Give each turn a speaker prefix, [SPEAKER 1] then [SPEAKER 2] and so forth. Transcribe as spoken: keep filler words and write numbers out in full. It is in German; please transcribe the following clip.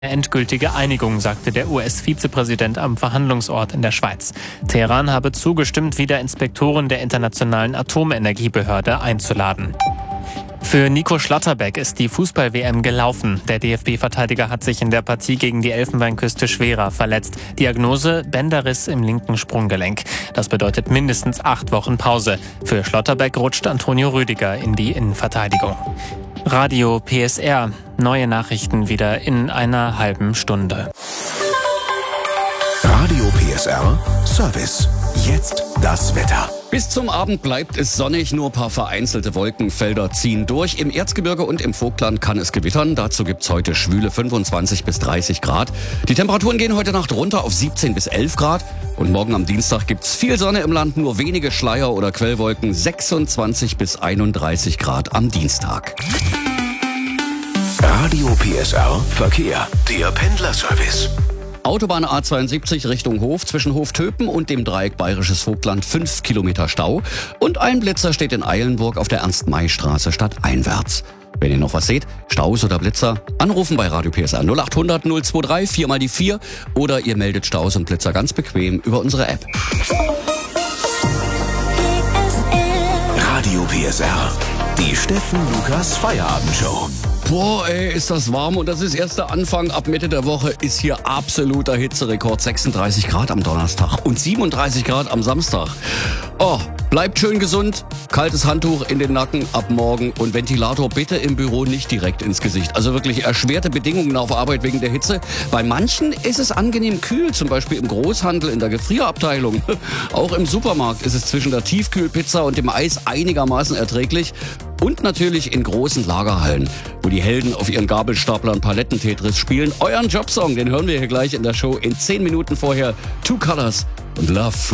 [SPEAKER 1] Endgültige Einigung, sagte der U S-Vizepräsident am Verhandlungsort in der Schweiz. Teheran habe zugestimmt, wieder Inspektoren der Internationalen Atomenergiebehörde einzuladen. Für Nico Schlotterbeck ist die Fußball-W M gelaufen. Der D F B-Verteidiger hat sich in der Partie gegen die Elfenbeinküste schwerer verletzt. Diagnose: Bänderriss im linken Sprunggelenk. Das bedeutet mindestens acht Wochen Pause. Für Schlotterbeck rutscht Antonio Rüdiger in die Innenverteidigung. Radio P S R. Neue Nachrichten wieder in einer halben Stunde.
[SPEAKER 2] Radio P S R Service. Jetzt das Wetter.
[SPEAKER 3] Bis zum Abend bleibt es sonnig, nur ein paar vereinzelte Wolkenfelder ziehen durch. Im Erzgebirge und im Vogtland kann es gewittern. Dazu gibt's heute schwüle fünfundzwanzig bis dreißig Grad. Die Temperaturen gehen heute Nacht runter auf siebzehn bis elf Grad. Und morgen am Dienstag gibt's viel Sonne im Land, nur wenige Schleier oder Quellwolken. sechsundzwanzig bis einunddreißig Grad am Dienstag.
[SPEAKER 2] Radio P S R Verkehr. Der Pendlerservice.
[SPEAKER 3] Autobahn A zweiundsiebzig Richtung Hof, zwischen Hoftöpen und dem Dreieck Bayerisches Vogtland fünf Kilometer Stau. Und ein Blitzer steht in Eilenburg auf der Ernst-May-Straße stadteinwärts. Wenn ihr noch was seht, Staus oder Blitzer, anrufen bei Radio P S R null acht hundert null zwei drei vier mal die vier oder ihr meldet Staus und Blitzer ganz bequem über unsere App.
[SPEAKER 2] Radio P S R. Die Steffen Lukas Feierabendshow.
[SPEAKER 3] Boah, ey, ist das warm und das ist erst der Anfang. Ab Mitte der Woche ist hier absoluter Hitzerekord. sechsunddreißig Grad am Donnerstag und siebenunddreißig Grad am Samstag. Oh, bleibt schön gesund. Kaltes Handtuch in den Nacken ab morgen und Ventilator bitte im Büro nicht direkt ins Gesicht. Also wirklich erschwerte Bedingungen auf Arbeit wegen der Hitze. Bei manchen ist es angenehm kühl, zum Beispiel im Großhandel in der Gefrierabteilung. Auch im Supermarkt ist es zwischen der Tiefkühlpizza und dem Eis einigermaßen erträglich. Und natürlich in großen Lagerhallen, wo die Helden auf ihren Gabelstaplern Paletten-Tetris spielen. Euren Jobsong, den hören wir hier gleich in der Show in zehn Minuten vorher. Two Colors und Love.